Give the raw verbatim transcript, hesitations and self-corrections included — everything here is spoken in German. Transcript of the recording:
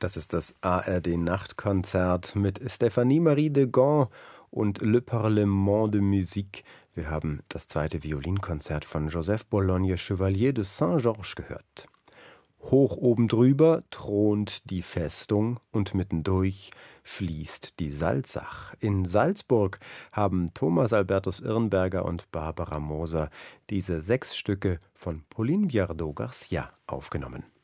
Das ist das A R D-Nachtkonzert mit Stéphanie Marie Degan und Le Parlement de Musique. Wir haben das zweite Violinkonzert von Joseph Bologne Chevalier de Saint-Georges gehört. Hoch oben drüber thront die Festung und mittendurch fließt die Salzach. In Salzburg haben Thomas Albertus Irnberger und Barbara Moser diese sechs Stücke von Pauline Viardot-Garcia aufgenommen.